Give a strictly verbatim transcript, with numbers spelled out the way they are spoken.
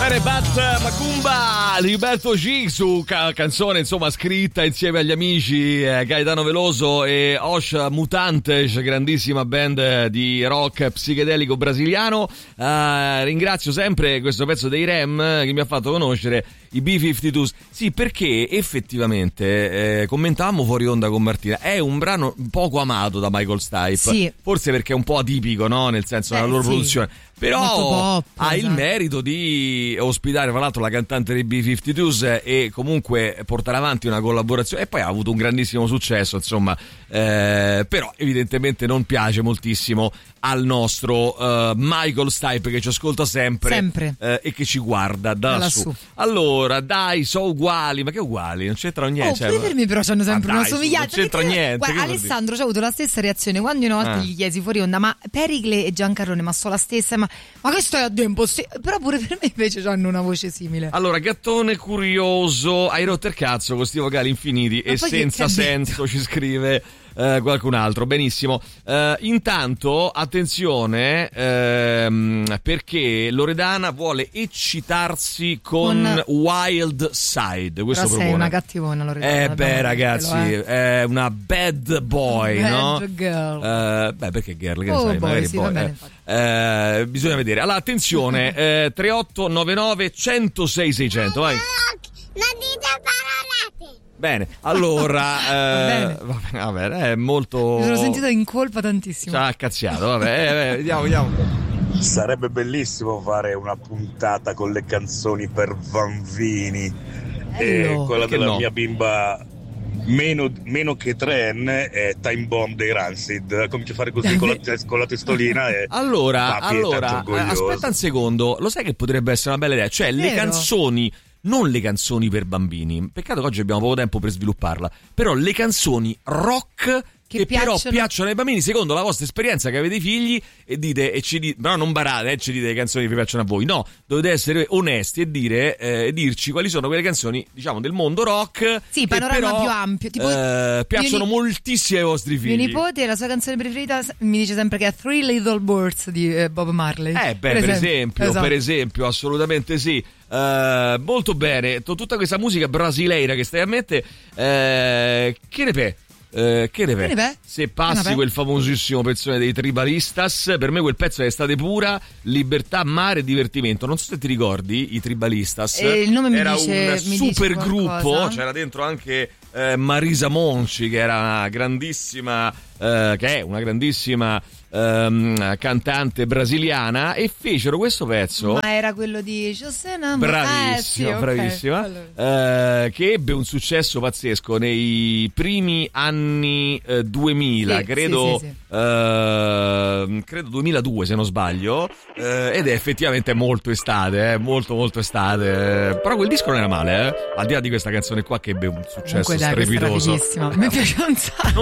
Bene, Bat Macumba, Gilberto G su ca- canzone insomma scritta insieme agli amici eh, Gaetano Veloso e Osh Mutantes, grandissima band di rock psichedelico brasiliano. Uh, ringrazio sempre questo pezzo dei Rem che mi ha fatto conoscere i B cinquantadue. Sì, perché effettivamente eh, commentavamo fuori onda con Martina, è un brano poco amato da Michael Stipe, sì. Forse perché è un po' atipico, no? Nel senso della loro sì. produzione, però pop, ha esatto. il merito di ospitare fra l'altro la cantante dei B cinquantadue e comunque portare avanti una collaborazione, e poi ha avuto un grandissimo successo, insomma, eh, però evidentemente non piace moltissimo al nostro uh, Michael Stipe, che ci ascolta sempre, sempre. Uh, e che ci guarda da lassù. lassù. Allora, dai, sono uguali, ma che uguali? Non c'entrano niente. Oh, cioè, pure per me però c'hanno sempre una somiglianza. Non c'entra niente. Guarda, Alessandro ci ha avuto la stessa reazione quando una volta ah. gli chiesi fuori onda, ma Pericle e Giancarlone, ma sono la stessa, ma, ma che stai a dire? Impossibile. Però pure per me invece hanno una voce simile. Allora, gattone curioso, hai rotto il cazzo con sti vocali infiniti ma e senza che, che senso, ci scrive Uh, qualcun altro. Benissimo. Uh, intanto attenzione, uh, perché Loredana vuole eccitarsi con, con... Wild Side. Questo però propone. Sei una cattivona, Loredana. Eh beh ragazzi, quello, eh. è una bad boy, bad no? Girl. Uh, beh, perché girl? Che oh, sai, boy, magari sì, boy. Bene, eh. Uh, bisogna vedere. Allora, attenzione, eh, tre otto nove nove uno zero sei sei zero zero, vai. Non dite parolate. Bene, allora, eh, va bene. Va bene, è molto. Mi sono sentita in colpa tantissimo. Ci ha cazziato, vabbè, eh, vediamo, vediamo. Sarebbe bellissimo fare una puntata con le canzoni per bambini. Bello. E quella Perché della no? mia bimba meno, meno che Tren è Time Bomb dei Rancid. Comincia a fare così con la, con la testolina e allora, papi è allora tanto orgoglioso. aspetta un secondo, lo sai che potrebbe essere una bella idea? Cioè, le Vero? canzoni, non le canzoni per bambini, peccato che oggi abbiamo poco tempo per svilupparla, però le canzoni rock che, che però piacciono... piacciono ai bambini secondo la vostra esperienza, che avete figli, e dite e ci dite, però non barate, eh, ci dite le canzoni che vi piacciono a voi, no, dovete essere onesti e dire eh, dirci quali sono quelle canzoni, diciamo, del mondo rock, sì, che panorama però, più ampio, tipo eh, piacciono ni- moltissimo ai vostri figli. Mio nipote, la sua canzone preferita mi dice sempre che è Three Little Birds di eh, Bob Marley. Eh beh, per esempio, per esempio, esatto. per esempio assolutamente sì. Uh, molto bene, T- tutta questa musica brasileira che stai a mettere, uh, che ne pe? Uh, che ne pe? Che ne pe? Se passi quel famosissimo pezzone dei Tribalistas, per me quel pezzo è estate pura, libertà, mare e divertimento. Non so se ti ricordi i Tribalistas, eh, il nome mi era dice, un mi super dice gruppo, c'era dentro anche eh, Marisa Monci, che era una grandissima eh, che è una grandissima Um, cantante brasiliana, e fecero questo pezzo. Ma era quello di Giuseppe? Bravissima, eh, sì, okay. bravissima. Allora. Uh, che ebbe un successo pazzesco nei primi anni uh, duemila, sì, credo, sì, sì, sì. Uh, credo duemiladue se non sbaglio, uh, ed è effettivamente molto estate, eh, molto molto estate. Uh, però quel disco non era male, eh? Al di là di questa canzone qua che ebbe un successo Comunque, dai, strepitoso. mi piace un sacco.